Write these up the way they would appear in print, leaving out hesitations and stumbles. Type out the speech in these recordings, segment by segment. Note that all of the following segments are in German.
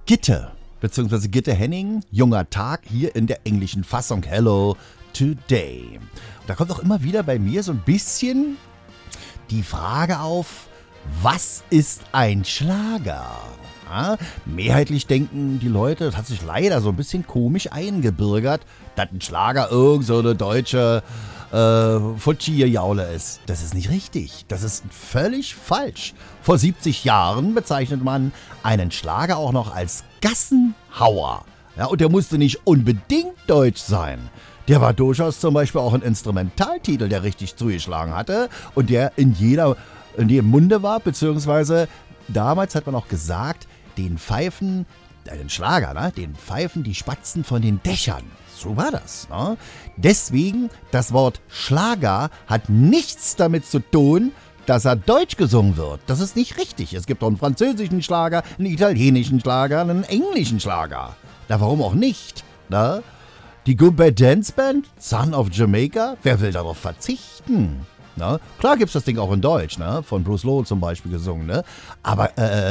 Gitte, beziehungsweise Gitte Henning, Junger Tag, hier in der englischen Fassung Hello Today. Da kommt auch immer wieder bei mir so ein bisschen die Frage auf, was ist ein Schlager? Ja, mehrheitlich denken die Leute, das hat sich leider so ein bisschen komisch eingebürgert, dass ein Schlager irgend so eine deutsche Futschi-Jaule ist. Das ist nicht richtig. Das ist völlig falsch. Vor 70 Jahren bezeichnet man einen Schlager auch noch als Gassenhauer. Ja, und der musste nicht unbedingt deutsch sein. Der war durchaus zum Beispiel auch ein Instrumentaltitel, der richtig zugeschlagen hatte und der in jedem Munde war, beziehungsweise damals hat man auch gesagt, den Schlager, ne? Den pfeifen die Spatzen von den Dächern. So war das. Ne? Deswegen, das Wort Schlager hat nichts damit zu tun, dass er deutsch gesungen wird. Das ist nicht richtig. Es gibt auch einen französischen Schlager, einen italienischen Schlager, einen englischen Schlager. Na, warum auch nicht? Ne? Die Goombay Dance Band, Son of Jamaica, wer will darauf verzichten? Ne? Klar gibt's das Ding auch in Deutsch, ne? Von Bruce Lowe zum Beispiel gesungen, ne? Aber,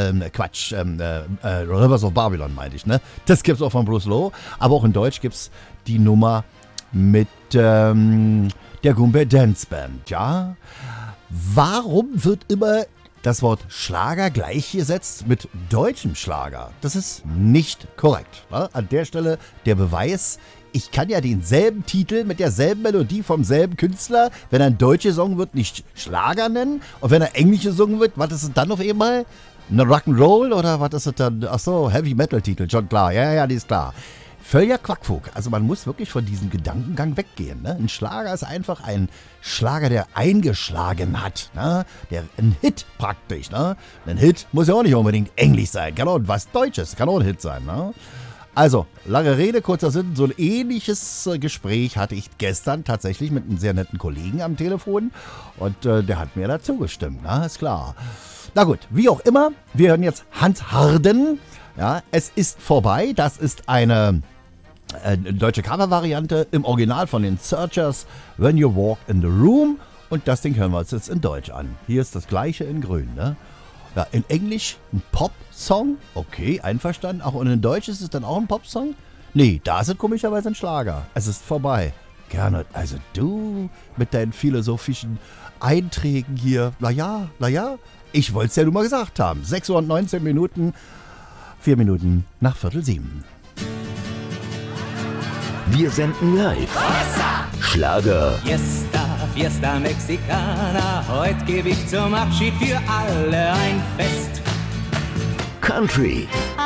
Rivers of Babylon meinte ich, ne? Das gibt's auch von Bruce Lowe, aber auch in Deutsch gibt's die Nummer mit der Goombay Dance Band, ja? Warum wird immer das Wort Schlager gleichgesetzt mit deutschem Schlager? Das ist nicht korrekt. Ne? An der Stelle der Beweis, ich kann ja denselben Titel mit derselben Melodie vom selben Künstler, wenn er ein deutscher Song wird, nicht Schlager nennen. Und wenn er englisch gesungen wird, was ist es dann auf einmal? Eine Rock'n'Roll oder was ist es dann? Achso, Heavy Metal Titel, schon klar. Ja, die ist klar. Völliger Quackfug. Also man muss wirklich von diesem Gedankengang weggehen. Ne? Ein Schlager ist einfach ein Schlager, der eingeschlagen hat. Ne? Ein Hit praktisch. Ne? Ein Hit muss ja auch nicht unbedingt englisch sein. Kann auch was Deutsches, kann auch ein Hit sein. Ne? Also, lange Rede, kurzer Sinn, so ein ähnliches Gespräch hatte ich gestern tatsächlich mit einem sehr netten Kollegen am Telefon und der hat mir dazu gestimmt, na, ist klar. Na gut, wie auch immer, wir hören jetzt Hans Harden, ja, es ist vorbei, das ist eine deutsche Covervariante im Original von den Searchers, When You Walk in the Room und das Ding hören wir uns jetzt in Deutsch an. Hier ist das gleiche in grün, ne? Ja, in Englisch ein Pop-Song, okay, einverstanden. Auch in Deutsch ist es dann auch ein Pop-Song? Nee, da ist es komischerweise ein Schlager. Es ist vorbei. Gernot, also du mit deinen philosophischen Einträgen hier. Naja, ich wollte es ja nur mal gesagt haben. 6 Uhr und 19 Minuten, 4 Minuten nach 6:45. Wir senden live. Schlager. Fiesta Mexicana, heute gebe ich zum Abschied für alle ein Fest. Country.